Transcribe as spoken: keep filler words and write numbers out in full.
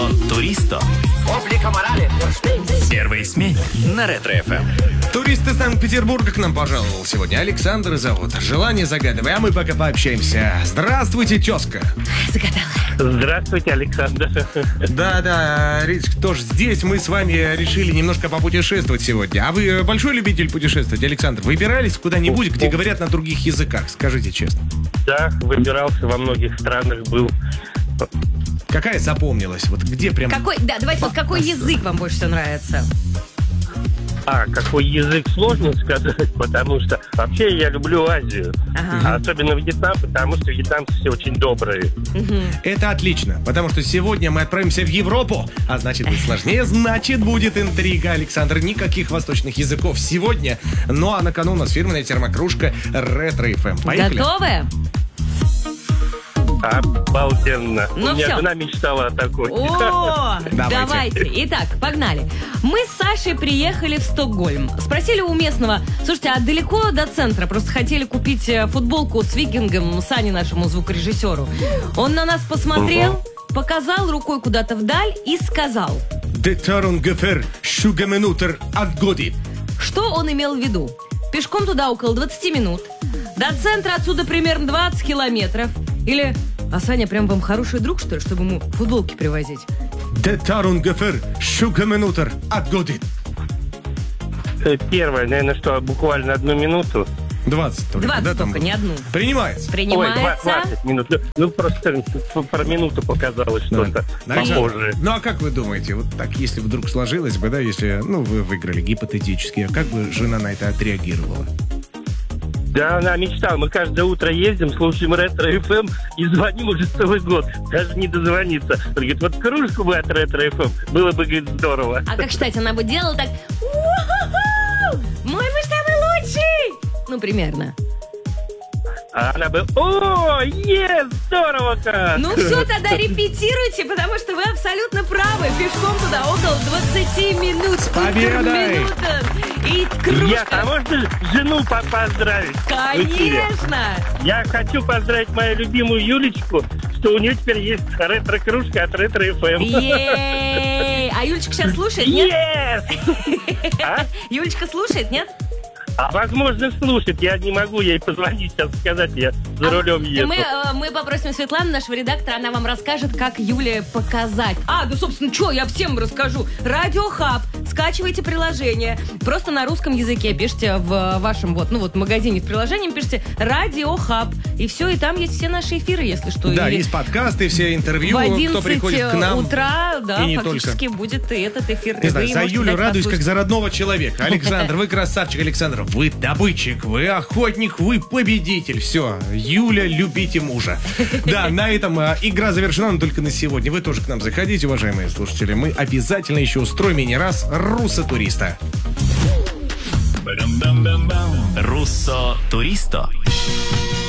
Туристо. Первый смене на Ретро-эф эм. Турист из Санкт-Петербурга к нам пожаловал сегодня. Александр зовут. Желание загадывай, а мы пока пообщаемся. Здравствуйте, тезка. Загадала. Здравствуйте, Александр. Да-да, Риточка тоже здесь. Мы с вами решили немножко попутешествовать сегодня. А вы большой любитель путешествовать, Александр? Выбирались куда-нибудь, где говорят на других языках? Скажите честно. Да, выбирался, во многих странах был. Какая запомнилась? Вот где прям... Какой, да, давайте, вот какой язык вам больше всего нравится? А, какой язык, сложно сказать, потому что вообще я люблю Азию. Ага. Особенно Вьетнам, потому что вьетнамцы все очень добрые. Это отлично, потому что сегодня мы отправимся в Европу, а значит будет сложнее, значит будет интрига, Александр. Никаких восточных языков сегодня. Ну а на кону у нас фирменная термокружка Ретро-эф эм. Поехали. Готовы? Обалденно. Ну У меня всё. жена мечтала о такой. О, Давайте. давайте. Итак, погнали. Мы с Сашей приехали в Стокгольм. Спросили у местного: слушайте, а далеко до центра? Просто хотели купить э, футболку с викингом Сане, нашему звукорежиссеру. Он на нас посмотрел, показал рукой куда-то вдаль и сказал: Det tar ungefär tjugo minuter att gå dit. что он имел в виду? Пешком туда около двадцать минут. До центра отсюда примерно двадцать километров. Или: а Саня прям вам хороший друг, что ли, чтобы ему футболки привозить? Det tar ungefär tjugo minuter att gå dit. Э, Первое, наверное, что буквально одну минуту. двадцать только, двадцать да, там только, было? не одну. Принимается. Ой, Принимается. двадцать минут. Ну, Ну, просто про минуту показалось что-то Александр, похожее. ну а как вы думаете, вот так, если вдруг сложилось бы, да, если, ну, вы выиграли гипотетически, как бы жена на это отреагировала? Да, она мечтала. Мы каждое утро ездим, слушаем Ретро-эф эм и звоним уже целый год. Даже не дозвониться. Он говорит, вот кружку бы от Ретро-эф эм, было бы, говорит, здорово. А как считаете, она бы делала так: «У-ху-ху! Мой муж самый лучший!» Ну, примерно. А она бы, о, е, здорово как! Ну все, тогда репетируйте, потому что вы абсолютно правы. Пешком туда около двадцати минут. победой! Минута. И Я, а кружка. можно жену по- поздравить? в эфире? Конечно! Я хочу поздравить мою любимую Юлечку, что у нее теперь есть ретро-кружка от Ретро-эф эм. Ей! А Юлечка сейчас слушает, нет? Yes! А? Юлечка слушает, нет? А возможно, слушать. Я не могу ей позвонить сейчас сказать, я за рулем еду. Мы, э, мы попросим Светлану, нашего редактора, она вам расскажет, как Юле показать. А, да, собственно, что, я всем расскажу. Радиохаб. Скачивайте приложение. Просто на русском языке пишите в вашем вот, ну вот, магазине с приложением, пишите Радиохаб. И все, и там есть все наши эфиры, если что. Да, Или есть подкасты, все интервью, в кто одиннадцать приходит к нам. утра, да, и не фактически будет и этот эфир. Не знаю, Вы за можете Юлю дать радуюсь, как послушать. за родного человека. Александр, вы красавчик, Александр. Вы добытчик, вы охотник, вы победитель. Все, Юля, любите мужа. Да, на этом а, игра завершена, но только на сегодня. Вы тоже к нам заходите, уважаемые слушатели. Мы обязательно еще устроим и не раз руссо-туриста. Руссо Туристо.